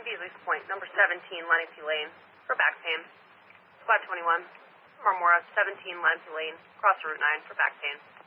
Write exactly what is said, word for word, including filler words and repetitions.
Team Beasley's Point, number seventeen, Lenape Lane, for back pain. Squad twenty-one, Marmora, seventeen, Lenape Lane, cross Route nine for back pain.